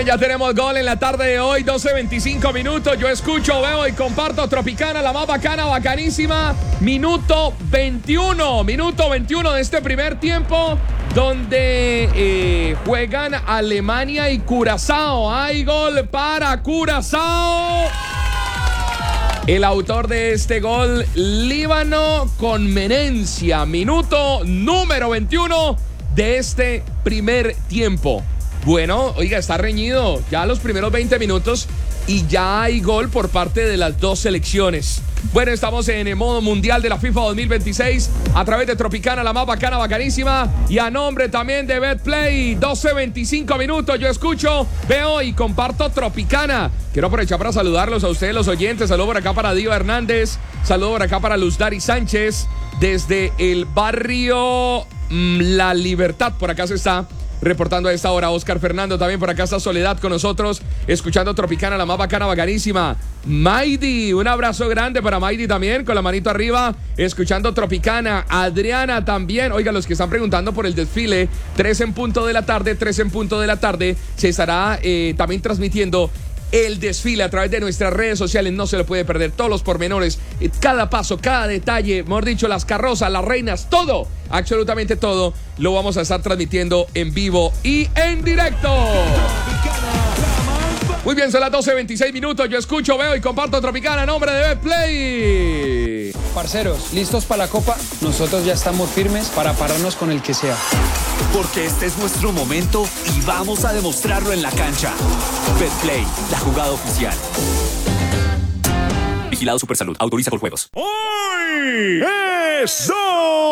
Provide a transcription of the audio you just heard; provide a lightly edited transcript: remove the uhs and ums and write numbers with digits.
bien, ya tenemos gol en la tarde de hoy, 12:25 minutos. Yo escucho, veo y comparto Tropicana, la más bacana, bacanísima. Minuto 21 de este primer tiempo, donde juegan Alemania y Curazao. Hay gol para Curazao. El autor de este gol, Líbano con Menencia. Minuto número 21 de este primer tiempo. Bueno, oiga, está reñido ya los primeros 20 minutos y ya hay gol por parte de las dos selecciones. Bueno, estamos en el modo mundial de la FIFA 2026 a través de Tropicana, la más bacana, bacanísima, y a nombre también de Betplay. 12:25 minutos, yo escucho, veo y comparto Tropicana. Quiero aprovechar para saludarlos a ustedes, los oyentes. Saludo por acá para Diva Hernández, saludo por acá para Luz Dari Sánchez desde el barrio La Libertad. Por acá se está reportando a esta hora Oscar Fernando, también por acá está Soledad con nosotros, escuchando Tropicana, la más bacana, bacanísima. Maidi, un abrazo grande para Maidi también, con la manito arriba, escuchando Tropicana. Adriana también. Oiga, los que están preguntando por el desfile, 3 en punto de la tarde, se estará también transmitiendo el desfile a través de nuestras redes sociales. No se lo puede perder, todos los pormenores, cada paso, cada detalle, mejor dicho, las carrozas, las reinas, todo, absolutamente todo, lo vamos a estar transmitiendo en vivo y en directo. Muy bien, son las 12:26 minutos. Yo escucho, veo y comparto Tropicana a nombre de Betplay. Parceros, ¿listos para la Copa? Nosotros ya estamos firmes para pararnos con el que sea. Porque este es nuestro momento y vamos a demostrarlo en la cancha. Betplay, la jugada oficial. Vigilado Supersalud. Autoriza con juegos. ¡Hoy es